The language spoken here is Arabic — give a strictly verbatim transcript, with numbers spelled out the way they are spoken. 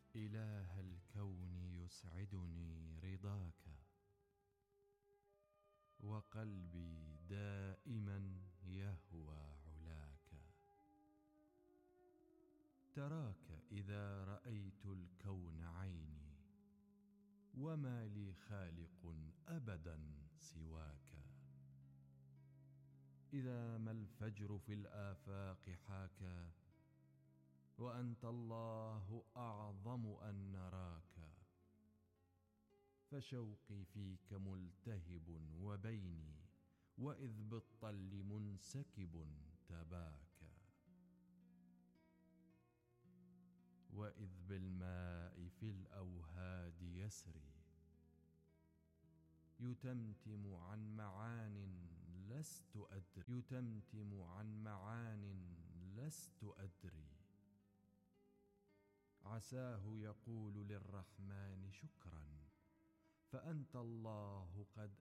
إله الكون يسعدني رضاك، وقلبي دائما يهوى علاك. تراك إذا رأيت الكون عيني، وما لي خالق أبدا سواك. إذا ما الفجر في الآفاق حاكا، وأنت الله أعظم أن نراك. فشوقي فيك ملتهب وبيني، وإذ بالطل منسكب تباكى. وإذ بالماء في الأوهاد يسري، يتمتم عن معان لست أدري يتمتم عن معان لست أدري. عساه يقول للرحمن شكرا، فأنت الله قد